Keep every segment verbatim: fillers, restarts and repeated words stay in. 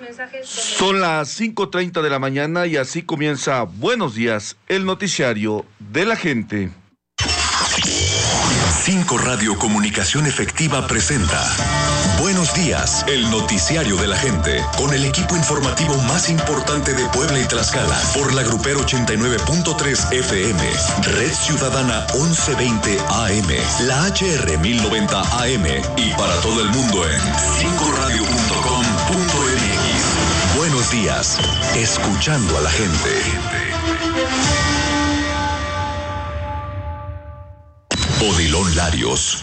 mensajes. Son las cinco treinta de la mañana y así comienza Buenos Días, el noticiario de la gente. cinco Radio Comunicación Efectiva presenta Buenos Días, el noticiario de la gente, con el equipo informativo más importante de Puebla y Tlaxcala, por la Grupero ochenta y nueve punto tres F M, Red Ciudadana once veinte A M, la H R mil noventa A M y para todo el mundo en cinco radio punto com punto m x. Buenos Días, escuchando a la gente. Odilon Larios.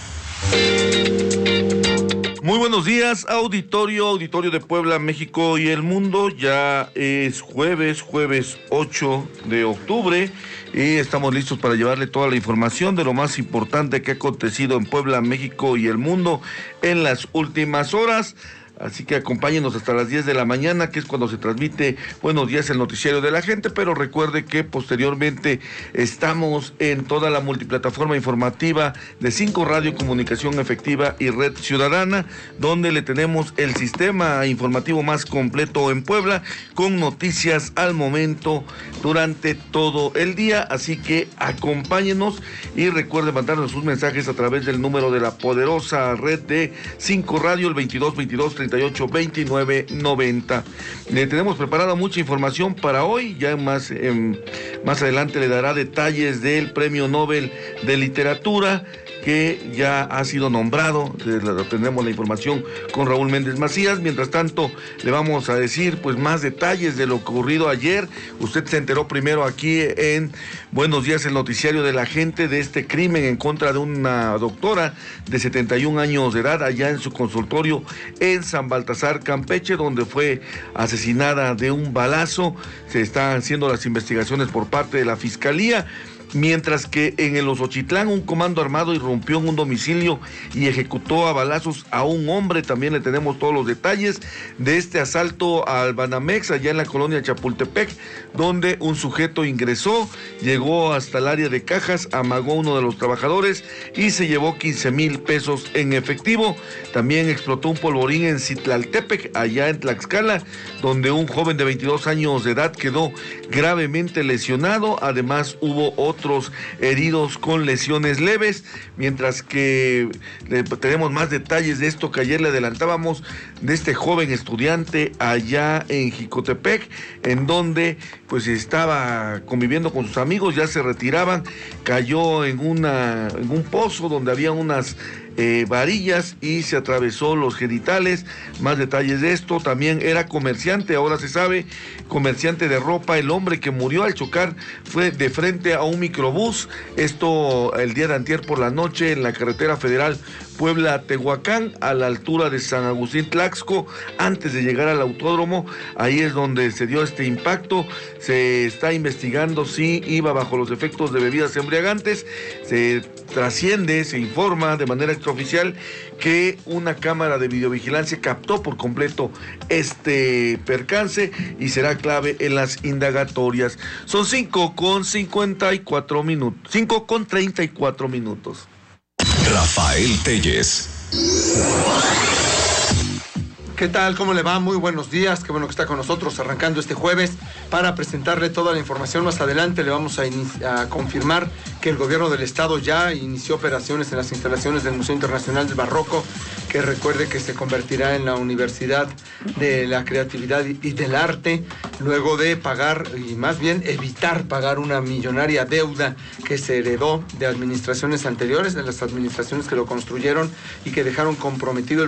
Muy buenos días, auditorio, auditorio de Puebla, México y el mundo. Ya es jueves, jueves ocho de octubre y estamos listos para llevarle toda la información de lo más importante que ha acontecido en Puebla, México y el mundo en las últimas horas. Así que acompáñenos hasta las diez de la mañana, que es cuando se transmite Buenos Días, el noticiario de la gente, pero recuerde que posteriormente estamos en toda la multiplataforma informativa de cinco Radio Comunicación Efectiva y Red Ciudadana, donde le tenemos el sistema informativo más completo en Puebla, con noticias al momento durante todo el día. Así que acompáñenos y recuerde mandarnos sus mensajes a través del número de la poderosa red de cinco Radio, el veintidós veintidós treinta y ocho veintinueve noventa. Le tenemos preparada mucha información para hoy. Ya más, eh, más adelante le dará detalles del Premio Nobel de Literatura, que ya ha sido nombrado. Tenemos la información con Raúl Méndez Macías. Mientras tanto, le vamos a decir pues más detalles de lo ocurrido ayer. Usted se enteró primero aquí en Buenos Días, el noticiario de la gente, de este crimen en contra de una doctora de setenta y un años de edad allá en su consultorio en San Baltasar, Campeche, donde fue asesinada de un balazo. Se están haciendo las investigaciones por parte de la Fiscalía. Mientras que en el Ozochitlán un comando armado irrumpió en un domicilio y ejecutó a balazos a un hombre. También le tenemos todos los detalles de este asalto al Banamex allá en la colonia Chapultepec, donde un sujeto ingresó, llegó hasta el área de cajas, amagó a uno de los trabajadores y se llevó quince mil pesos en efectivo. También explotó un polvorín en Citlaltepec, allá en Tlaxcala, donde un joven de veintidós años de edad quedó gravemente lesionado. Además hubo otro otros heridos con lesiones leves, mientras que le tenemos más detalles de esto que ayer le adelantábamos, de este joven estudiante allá en Jicotepec, en donde pues estaba conviviendo con sus amigos, ya se retiraban, cayó en una en un pozo donde había unas Eh, varillas y se atravesó los genitales. Más detalles de esto. También era comerciante, ahora se sabe, comerciante de ropa. El hombre que murió al chocar fue de frente a un microbús. Esto el día de antier por la noche en la carretera federal Puebla-Tehuacán, a la altura de San Agustín Tlaxco, antes de llegar al autódromo. Ahí es donde se dio este impacto. Se está investigando si iba bajo los efectos de bebidas embriagantes. Se trasciende, se informa de manera extraoficial que una cámara de videovigilancia captó por completo este percance y será clave en las indagatorias. Son cinco con cincuenta y cuatro minutos, cinco con treinta y cuatro minutos. Rafael Telles. ¿Qué tal? ¿Cómo le va? Muy buenos días. Qué bueno que está con nosotros arrancando este jueves para presentarle toda la información. Más adelante le vamos a, a confirmar que el gobierno del estado ya inició operaciones en las instalaciones del Museo Internacional del Barroco, que recuerde que se convertirá en la Universidad de la Creatividad y del Arte, luego de pagar, y más bien evitar pagar una millonaria deuda que se heredó de administraciones anteriores, de las administraciones que lo construyeron y que dejaron comprometido el